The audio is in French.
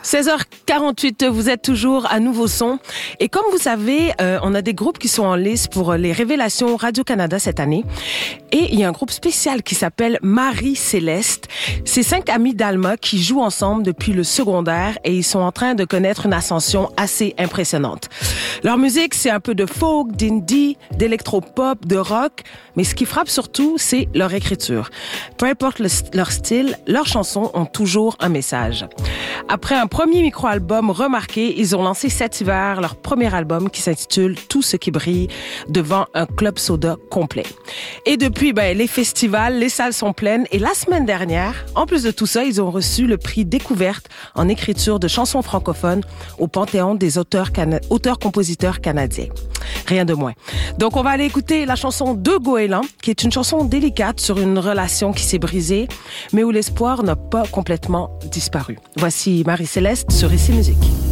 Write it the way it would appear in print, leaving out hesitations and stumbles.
16h48, vous êtes toujours à Nouveau Son. Et comme vous savez, on a des groupes qui sont en lice pour les révélations Radio-Canada cette année. Et il y a un groupe spécial qui s'appelle Marie-Céleste. C'est 5 amis d'Alma qui jouent ensemble depuis le secondaire et ils sont en train de connaître une ascension assez impressionnante. Leur musique, c'est un peu de folk, d'indie, d'électropop, de rock. Mais ce qui frappe surtout, c'est leur écriture. Peu importe leur style, leurs chansons ont toujours un message. Après un premier micro-album remarqué, ils ont lancé cet hiver leur premier album qui s'intitule Tout ce qui brille devant un club soda complet. Et depuis, les festivals, les salles sont pleines. Et la semaine dernière, en plus de tout ça, ils ont reçu le prix Découverte en écriture de chansons francophones au Panthéon des auteurs-compositeurs canadiens. Rien de moins. Donc, on va aller écouter la chanson de Goéland, qui est une chanson délicate sur une relation qui s'est brisée, mais où l'espoir n'a pas complètement disparu. Voici Marie-Céleste sur Ici Musique.